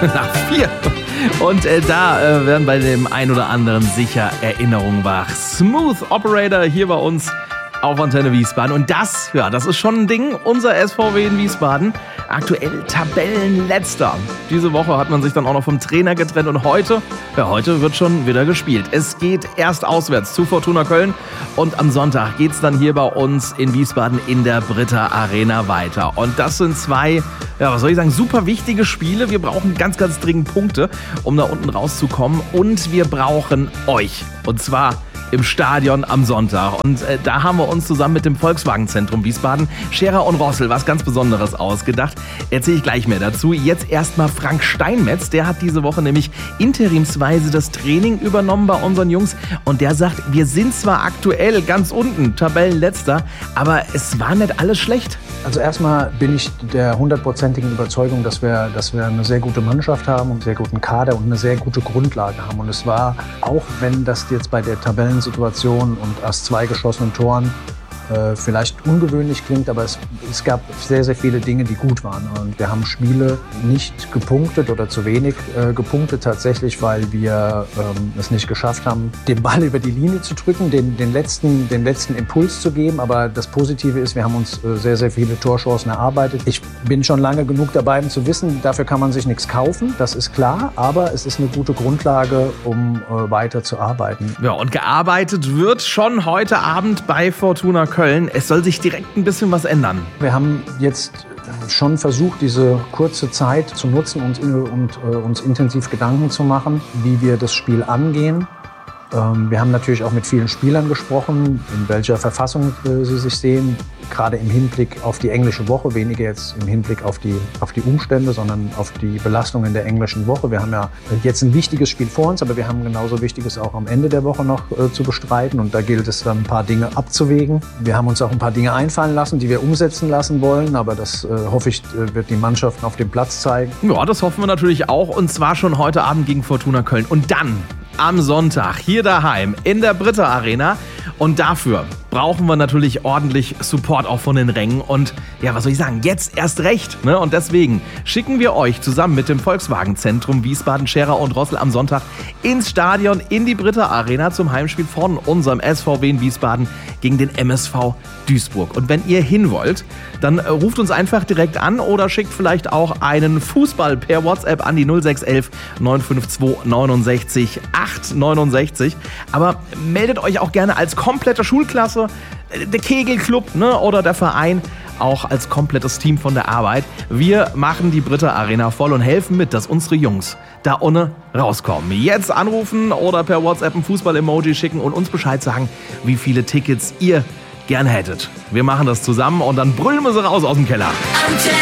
nach 4. Und da werden bei dem einen oder anderen sicher Erinnerungen wach. Smooth Operator hier bei uns auf Antenne Wiesbaden. Und das ist schon ein Ding. Unser SVW in Wiesbaden, aktuell Tabellenletzter. Diese Woche hat man sich dann auch noch vom Trainer getrennt und heute wird schon wieder gespielt. Es geht erst auswärts zu Fortuna Köln und am Sonntag geht's dann hier bei uns in Wiesbaden in der Britta Arena weiter. Und das sind zwei, super wichtige Spiele. Wir brauchen ganz, ganz dringend Punkte, um da unten rauszukommen. Und wir brauchen euch. Und zwar im Stadion am Sonntag. Und da haben wir uns zusammen mit dem Volkswagen-Zentrum Wiesbaden, Scherer und Rossel, was ganz Besonderes ausgedacht. Erzähle ich gleich mehr dazu. Jetzt erstmal Frank Steinmetz. Der hat diese Woche nämlich interimsweise das Training übernommen bei unseren Jungs. Und der sagt, wir sind zwar aktuell ganz unten, Tabellenletzter, aber es war nicht alles schlecht. Also erstmal bin ich der 100%igen Überzeugung, dass wir eine sehr gute Mannschaft haben und einen sehr guten Kader und eine sehr gute Grundlage haben. Und es war, auch wenn das jetzt bei der Tabellensituation und erst 2 geschossenen Toren vielleicht ungewöhnlich klingt, aber es gab sehr, sehr viele Dinge, die gut waren. Und wir haben Spiele nicht gepunktet oder zu wenig gepunktet tatsächlich, weil wir es nicht geschafft haben, den Ball über die Linie zu drücken, den letzten Impuls zu geben. Aber das Positive ist, wir haben uns sehr, sehr viele Torchancen erarbeitet. Ich bin schon lange genug dabei, um zu wissen, dafür kann man sich nichts kaufen, das ist klar. Aber es ist eine gute Grundlage, um weiter zu arbeiten. Ja, und gearbeitet wird schon heute Abend bei Fortuna Köln. Es soll sich direkt ein bisschen was ändern. Wir haben jetzt schon versucht, diese kurze Zeit zu nutzen und uns intensiv Gedanken zu machen, wie wir das Spiel angehen. Wir haben natürlich auch mit vielen Spielern gesprochen, in welcher Verfassung sie sich sehen, gerade im Hinblick auf die englische Woche, weniger jetzt im Hinblick auf die Umstände, sondern auf die Belastung in der englischen Woche. Wir haben ja jetzt ein wichtiges Spiel vor uns, aber wir haben genauso Wichtiges auch am Ende der Woche noch zu bestreiten und da gilt es dann ein paar Dinge abzuwägen. Wir haben uns auch ein paar Dinge einfallen lassen, die wir umsetzen lassen wollen, aber das hoffe ich, wird die Mannschaften auf dem Platz zeigen. Ja, das hoffen wir natürlich auch und zwar schon heute Abend gegen Fortuna Köln und dann am Sonntag hier daheim in der Britta Arena. Und dafür brauchen wir natürlich ordentlich Support auch von den Rängen. Und ja, was soll ich sagen, jetzt erst recht. Ne? Und deswegen schicken wir euch zusammen mit dem Volkswagen-Zentrum Wiesbaden, Scherer und Rossel am Sonntag ins Stadion in die Britta Arena zum Heimspiel von unserem SVW in Wiesbaden gegen den MSV Duisburg. Und wenn ihr hin wollt, dann ruft uns einfach direkt an oder schickt vielleicht auch einen Fußball per WhatsApp an die 0611 952 69 869. Aber meldet euch auch gerne als komplette Schulklasse, der Kegelclub, ne, oder der Verein, auch als komplettes Team von der Arbeit. Wir machen die Britta Arena voll und helfen mit, dass unsere Jungs da ohne rauskommen. Jetzt anrufen oder per WhatsApp ein Fußball-Emoji schicken und uns Bescheid sagen, wie viele Tickets ihr gern hättet. Wir machen das zusammen und dann brüllen wir sie raus aus dem Keller.